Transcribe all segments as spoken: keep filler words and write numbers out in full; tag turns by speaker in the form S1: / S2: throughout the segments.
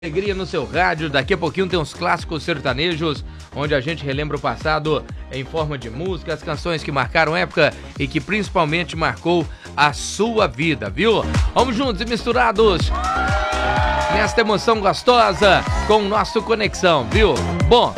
S1: Alegria no seu rádio, daqui a pouquinho tem uns clássicos sertanejos, onde a gente relembra o passado em forma de música, as canções que marcaram época e que principalmente marcou a sua vida, viu? Vamos juntos e misturados nesta emoção gostosa com o nosso Conexão, viu? Bom,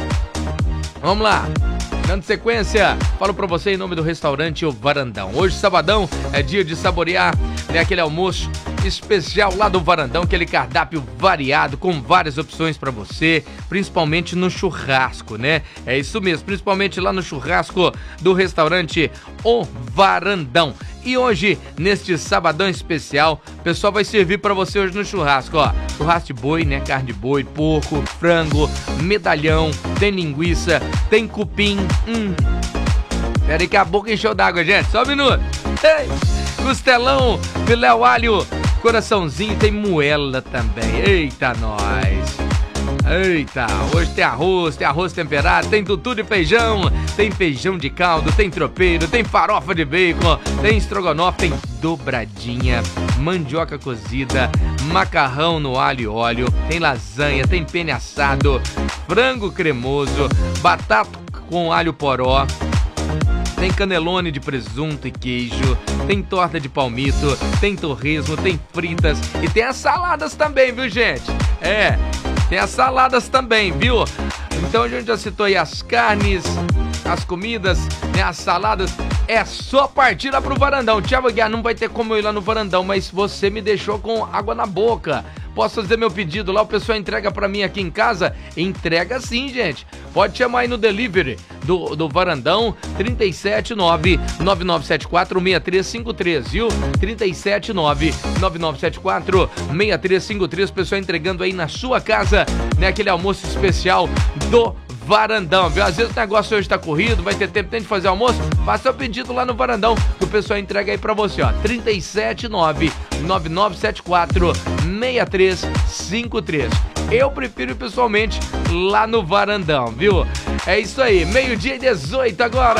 S1: vamos lá. Dando sequência, falo pra você em nome do restaurante O Varandão. Hoje, sabadão, é dia de saborear, né, aquele almoço especial lá do Varandão, aquele cardápio variado com várias opções pra você, principalmente no churrasco, né? É isso mesmo, principalmente lá no churrasco do restaurante O Varandão. E hoje, neste sabadão especial, o pessoal vai servir pra você hoje no churrasco, ó. Churrasco de boi, né? Carne de boi, porco, frango, medalhão, tem linguiça, tem cupim. Hum. Pera aí que a boca encheu d'água, gente. Só um minuto. Ei. Costelão, filé ao alho, coraçãozinho, tem moela também. Eita, nós. Eita, hoje tem arroz, tem arroz temperado, tem tutu de feijão, tem feijão de caldo, tem tropeiro, tem farofa de bacon, tem estrogonofe, tem dobradinha, mandioca cozida, macarrão no alho e óleo, tem lasanha, tem penne assado, frango cremoso, batata com alho poró, tem canelone de presunto e queijo, tem torta de palmito, tem torresmo, tem fritas e tem as saladas também, viu, gente? É, tem as saladas também, viu? Então a gente já citou aí as carnes, as comidas, né, as saladas. É só partir lá pro Varandão. Thiago Aguiar, não vai ter como eu ir lá no Varandão, mas você me deixou com água na boca. Posso fazer meu pedido lá, o pessoal entrega pra mim aqui em casa? Entrega sim, gente. Pode chamar aí no delivery do, do Varandão, trinta e sete nove, nove nove sete quatro, seis três cinco três, viu? trinta e sete nove, nove nove sete quatro, seis três cinco três, o pessoal entregando aí na sua casa, né, aquele almoço especial do Varandão, viu? Às vezes o negócio hoje tá corrido, vai ter tempo tem de fazer almoço, faça o pedido lá no Varandão, que o pessoal entrega aí pra você, ó, trinta e sete nove, nove nove sete quatro, seis três cinco três. Eu prefiro pessoalmente lá no Varandão, viu? É isso aí, meio-dia e dezoito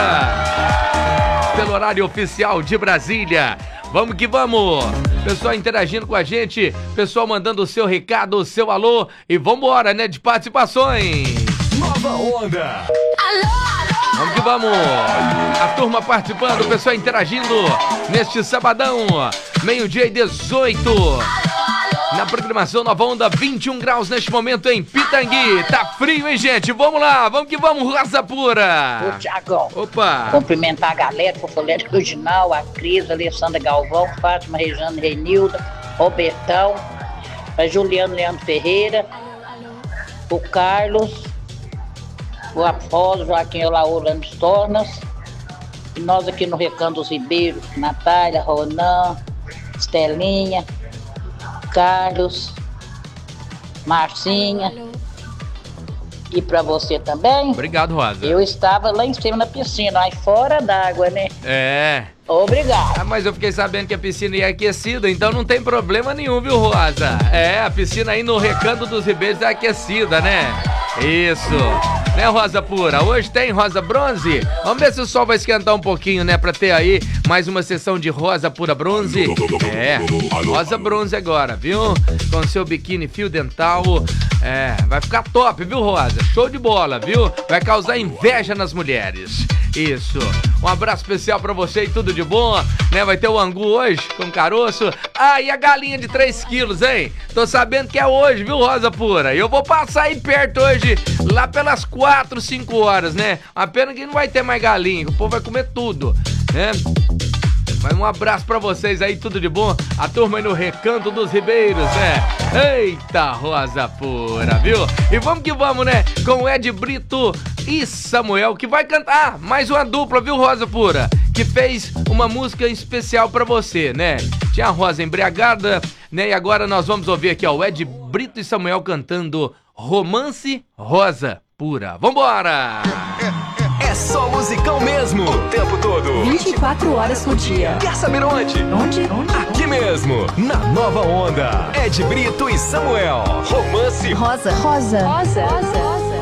S1: agora, pelo horário oficial de Brasília. Vamos que vamos! Pessoal interagindo com a gente, pessoal mandando o seu recado, o seu alô, e vambora, né, de participações!
S2: Nova Onda!
S3: Alô, alô!
S1: Vamos que vamos! A turma participando, o pessoal interagindo neste sabadão, meio-dia e dezoito. Na programação Nova Onda, vinte e um graus neste momento em Pitangui. Tá frio, hein, gente? Vamos lá, vamos que vamos, raça pura!
S4: Ô, Tiagão.
S1: Opa!
S4: Cumprimentar a galera, Fofolete Original, a Cris, a Alessandra Galvão, Fátima, Rejane, Renilda, Robertão, a Juliano Leandro Ferreira, o Carlos, o Apolo, Joaquim Olaorano Tornas, e nós aqui no Recanto dos Ribeiros, Natália, Ronan, Estelinha, Carlos, Marcinha, e pra você também.
S1: Obrigado, Rosa.
S4: Eu estava lá em cima na piscina, aí fora d'água, né?
S1: É.
S4: Obrigado.
S1: Ah, mas eu fiquei sabendo que a piscina ia aquecida, então não tem problema nenhum, viu, Rosa? É, a piscina aí no Recanto dos Ribeiros é aquecida, né? Isso. Né, Rosa Pura? Hoje tem Rosa Bronze? Vamos ver se o sol vai esquentar um pouquinho, né? Pra ter aí mais uma sessão de Rosa Pura Bronze. É, Rosa Bronze agora, viu? Com seu biquíni fio dental. É, vai ficar top, viu, Rosa? Show de bola, viu? Vai causar inveja nas mulheres. Isso. Um abraço especial pra você e tudo de bom, né? Vai ter o angu hoje com caroço. Ah, e a galinha de três quilos, hein? Tô sabendo que é hoje, viu, Rosa Pura? Eu vou passar aí perto hoje, lá pelas quatro, cinco horas, né? A pena que não vai ter mais galinha, o povo vai comer tudo, né? Mas um abraço pra vocês aí, tudo de bom. A turma aí no Recanto dos Ribeiros, né? Eita, Rosa Pura, viu? E vamos que vamos, né? Com o Ed Brito e Samuel, que vai cantar mais uma dupla, viu, Rosa Pura? Que fez uma música especial pra você, né? Tinha a Rosa embriagada, né? E agora nós vamos ouvir aqui, ó, o Ed Brito e Samuel cantando Romance Rosa Pura. Vambora!
S2: É só musicão mesmo, o tempo todo.
S3: vinte e quatro horas por dia.
S2: Quer saber onde?
S3: Onde? Onde?
S2: Aqui mesmo, na Nova Onda. Ed Brito e Samuel. Romance
S3: Rosa. Rosa. Rosa. Rosa.